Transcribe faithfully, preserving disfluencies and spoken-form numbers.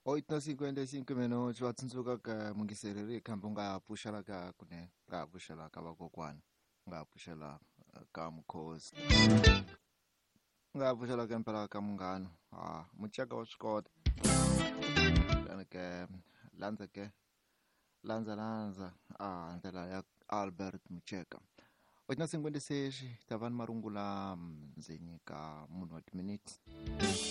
oito na cinquenta e cinco minutos watsundzuka ka mungiseri hi khambi u nga ha pfuxela ka kunene nga ha pfuxela ka vakokwana u nga ha pfuxela ka mukhosi u nga ha pfuxela ka mpela ka munghana ha muceka wa swi kota then ke landza ke landza landza a ndlela ya Albert Mucheka oito na cinquenta e seis ta va ni marungula ndzeni ka munhu wa timinutes